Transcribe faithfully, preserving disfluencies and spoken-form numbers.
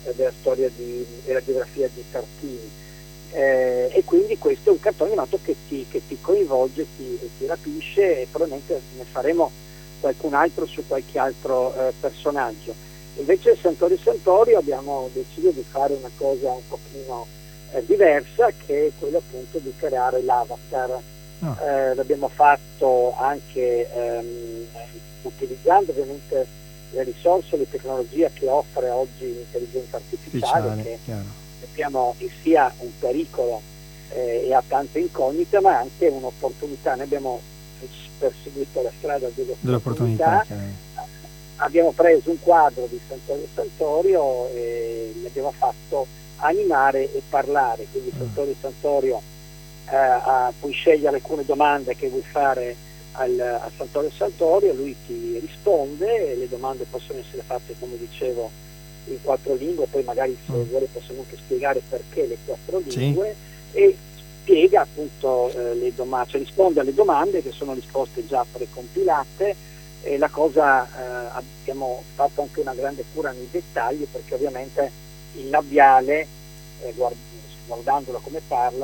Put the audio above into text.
eh, della storia di, della biografia di Tartini. Eh, e quindi questo è un cartone animato che ti, che ti coinvolge, ti, e ti rapisce, e probabilmente ne faremo qualcun altro su qualche altro eh, personaggio. Invece Santorio Santorio abbiamo deciso di fare una cosa un pochino eh, diversa, che è quella appunto di creare l'avatar. Oh. Eh, l'abbiamo fatto anche ehm, utilizzando ovviamente le risorse e le tecnologie che offre oggi l'intelligenza artificiale, Ufficiale, che chiaro. sappiamo che sia un pericolo eh, e ha tante incognite, ma anche un'opportunità. Noi abbiamo perseguito la strada Dell'opportunità, dell'opportunità. chiaramente. Abbiamo preso un quadro di Santorio Santorio e l'abbiamo fatto animare e parlare, quindi Ah. Santorio Santorio eh, a, puoi scegliere alcune domande che vuoi fare al, a Santorio Santorio, lui ti risponde, e le domande possono essere fatte, come dicevo, in quattro lingue, poi magari se Mm. vuole possiamo anche spiegare perché le quattro Sì. lingue, e spiega appunto eh, le domande, cioè risponde alle domande che sono risposte già precompilate. E la cosa, eh, abbiamo fatto anche una grande cura nei dettagli, perché ovviamente il labiale, eh, guard- guardandolo come parla,